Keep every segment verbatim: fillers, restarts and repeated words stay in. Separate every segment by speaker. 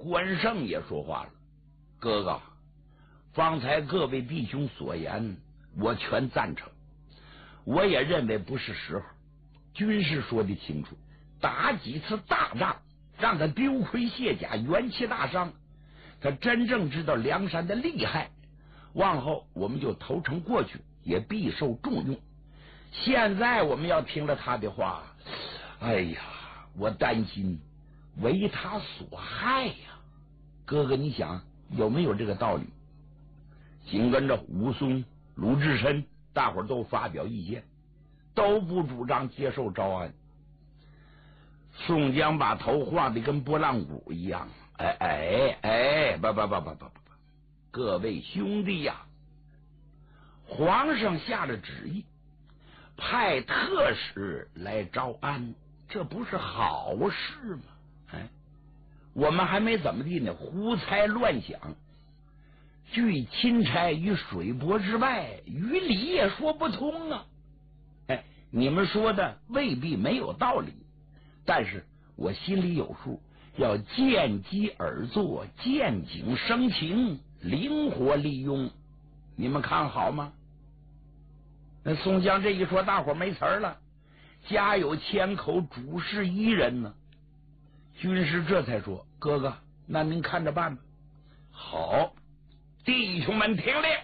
Speaker 1: 关胜也说话了：“哥哥，方才各位弟兄所言，我全赞成。我也认为不是时候。军师说的清楚，打几次大仗，让他丢盔卸甲，元气大伤，他真正知道梁山的厉害。往后我们就投诚过去，也必受重用。现在我们要听了他的话，哎呀，我担心为他所害呀。哥哥，你想有没有这个道理？”紧跟着武松、鲁智深大伙儿都发表意见，都不主张接受招安。宋江把头晃得跟拨浪鼓一样，哎哎哎，不不不不不不不，各位兄弟呀，皇上下了旨意，派特使来招安，这不是好事吗？哎，我们还没怎么地呢，胡猜乱想，据钦差于水泊之外，于理也说不通啊！哎，你们说的未必没有道理，但是我心里有数，要见机而作，见景生情，灵活利用，你们看好吗？那宋江这一说，大伙没词儿了，家有千口，主事一人呢。军师这才说：“哥哥，那您看着办吧。”好，弟兄们听令，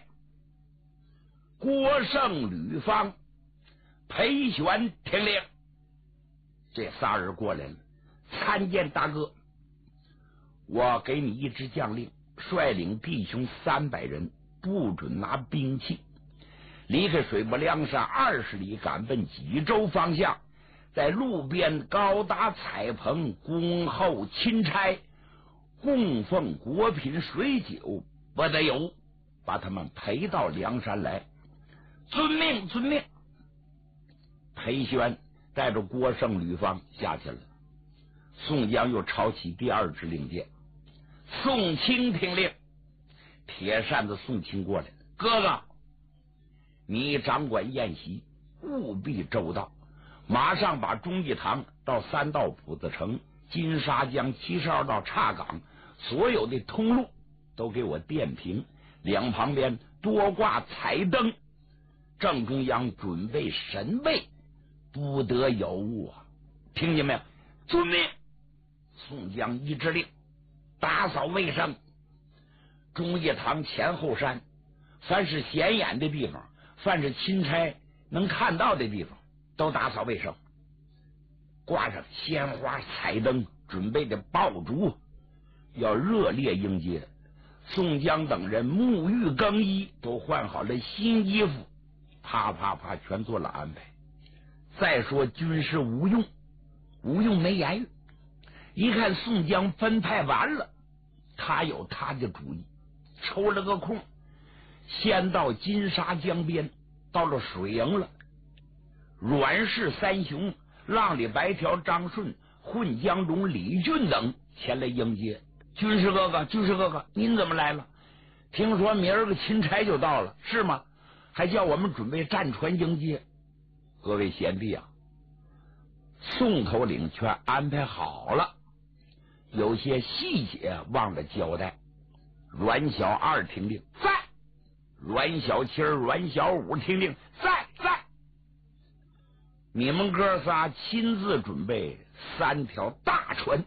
Speaker 1: 郭胜、吕方、裴玄听令。这仨人过来了，参见大哥，我给你一支将令，率领弟兄三百人，不准拿兵器，离开水泊梁山二十里，赶奔济州方向，在路边高搭彩棚，恭候钦差，供奉果品水酒，不得有，把他们陪到梁山来。遵命，遵命。裴宣带着郭胜、吕方下去了。宋江又抄起第二支令箭，宋清听令。铁扇子宋清过来：“哥哥，你掌管宴席，务必周到，马上把忠义堂到三道铺子城、金沙江、七十二道岔岗所有的通路都给我电平，两旁边多挂彩灯，正中央准备神位，不得有误啊！听见没有？遵命。”宋江一支令，打扫卫生，忠义堂前后山，凡是显眼的地方，凡是钦差能看到的地方，都打扫卫生，挂上鲜花彩灯，准备的爆竹，要热烈迎接。宋江等人沐浴更衣，都换好了新衣服，啪啪啪全做了安排。再说军师吴用，吴用没言语，一看宋江分派完了，他有他的主意，抽了个空，先到金沙江边，到了水营了。阮氏三雄、浪里白条张顺、混江中李俊等前来迎接。军师哥哥，军师哥哥，您怎么来了？听说明儿个钦差就到了，是吗？还叫我们准备战船迎接。各位贤弟啊，宋头领全安排好了，有些细节忘了交代。阮小二听令，在；阮小七、阮小五听令，在在。你们哥仨亲自准备三条大船，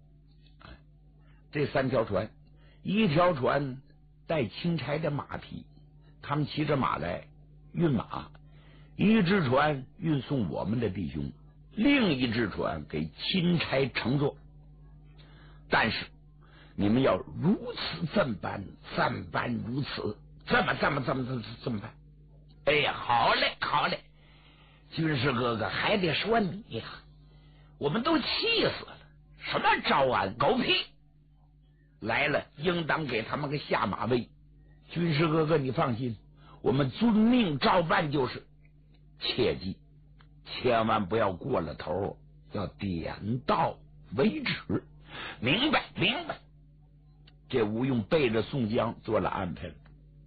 Speaker 1: 这三条船，一条船带钦差的马匹，他们骑着马来运马；一只船运送我们的弟兄，另一只船给钦差乘坐。但是你们要如此这般，这般如此，这么这么这么这么这么办。哎呀，好嘞好嘞，军师哥哥还得说你呀，我们都气死了。什么招安，狗屁！来了应当给他们个下马威。军师哥哥你放心，我们遵命照办就是。切记千万不要过了头，要点到为止。明白明白。这吴用背着宋江做了安排了。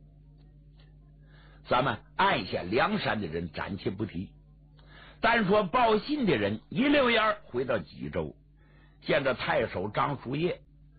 Speaker 1: 咱们按下梁山的人暂且不提，单说报信的人一溜烟回到济州，见着太守张叔夜，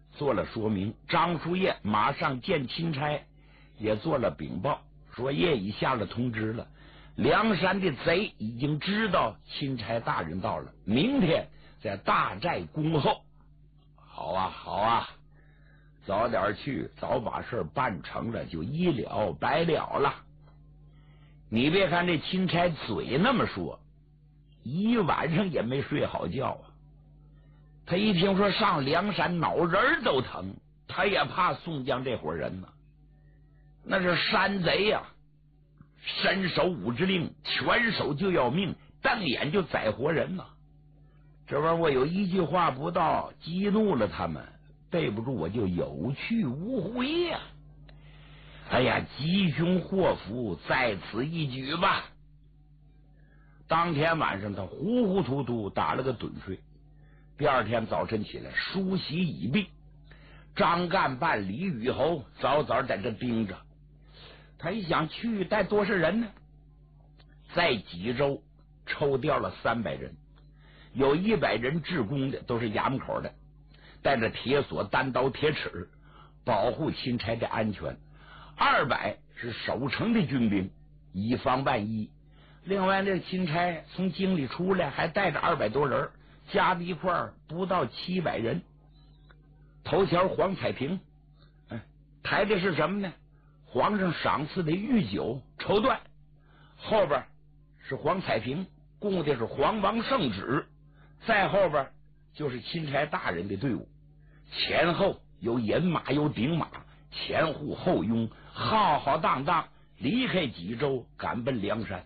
Speaker 1: 做了说明。张叔夜马上见钦差，也做了禀报，说夜已下了通知了，梁山的贼已经知道钦差大人到了，明天在大寨恭候。好啊好啊，早点去，早把事办成了，就一了百了了。你别看这钦差嘴那么说，一晚上也没睡好觉啊。他一听说上梁山脑仁都疼，他也怕宋江这伙人呢，那是山贼呀、啊，伸手五指令，拳手就要命，瞪眼就宰活人呢。这玩意儿我有一句话不到，激怒了他们，备不住我就有去无回呀、啊。哎呀，吉凶祸福在此一举吧。当天晚上他糊糊涂涂打了个盹睡，第二天早晨起来梳洗已毕，张干办李雨侯早早在这盯着。他一想去带多少人呢？在济州抽调了三百人，有一百人制弓的，都是衙门口的，带着铁锁、单刀、铁尺，保护钦差的安全。二百是守城的军兵，以防万一。另外那钦差从京里出来，还带着二百多人，加在一块儿不到七百人。头条黄彩屏，哎，抬的是什么呢？皇上赏赐的御酒绸缎，后边是黄彩屏，供的是皇王圣旨，再后边就是钦差大人的队伍，前后有引马有顶马，前护后拥，浩浩荡荡离开济州，赶奔梁山。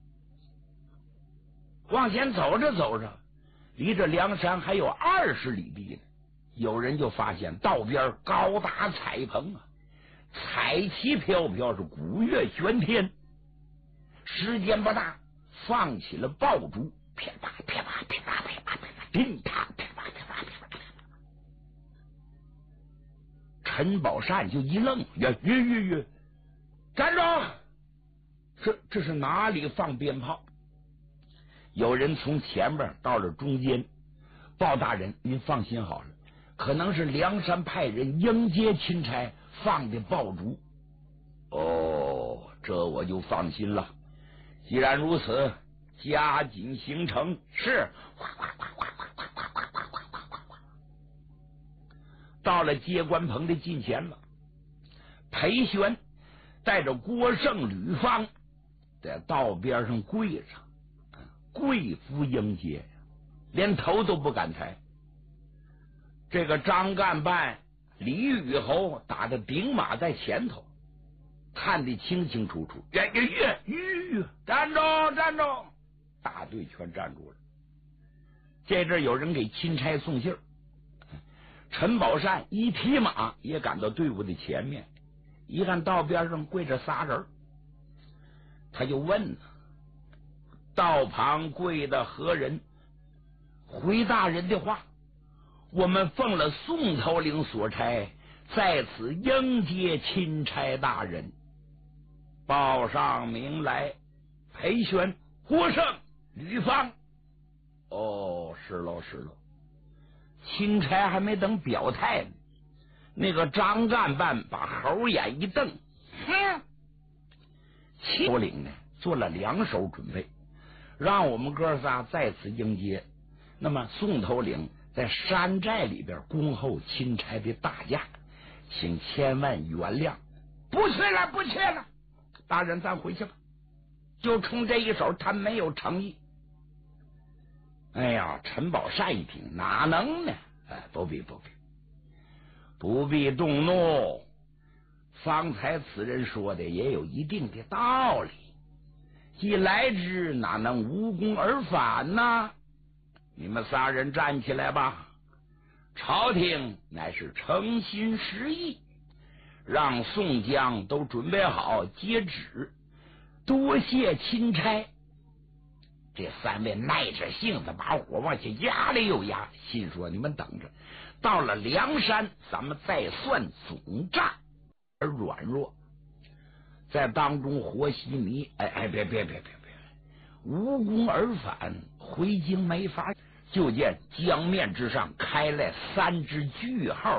Speaker 1: 往前走着走着，离着梁山还有二十里地呢，有人就发现道边高大彩棚啊，彩旗飘飘，是鼓乐喧天。时间不大，放起了爆竹，噼啪噼啪噼啪噼啪噼啪，叮啪噼啪噼啪噼啪。陈宝善就一愣，呀呀呀呀！站住！这这是哪里放鞭炮？有人从前边到了中间，鲍大人，您放心好了，可能是梁山派人迎接钦差放的爆竹。哦，这我就放心了。既然如此，加紧行程。是。到了接官棚的近前了，裴玄带着郭盛、吕方在道边上跪着，跪伏迎接，连头都不敢抬。这个张干办李雨侯打的顶马在前头，看得清清楚楚。呀呀呀！吁！站住！站住！大队全站住了。这阵有人给钦差送信儿，陈宝善一提马也赶到队伍的前面，一看道边上跪着仨人，他就问：道旁跪的何人？回大人的话，我们奉了宋头领所差，在此迎接钦差大人。报上名来。裴玄、郭盛、吕方。哦，是喽是喽。钦差还没等表态呢，那个张干办把猴眼一瞪，哼！钦头领呢做了两手准备，让我们哥仨在此迎接。那么宋头领在山寨里边恭候钦差的大驾，请千万原谅。不去了，不去了，大人咱回去吧。就冲这一手，他没有诚意。哎呀，陈宝善一听，哪能呢？哎，不必不必，不必动怒。方才此人说的也有一定的道理。既来之，哪能无功而返呢？你们仨人站起来吧。朝廷乃是诚心实意，让宋江都准备好接旨。多谢钦差。这三位耐着性子把火往下压了又压，心说你们等着，到了梁山咱们再算总账。而软弱在当中和稀泥，哎哎，别别别别别，无功而返，回京没法。就见江面之上开来三只巨号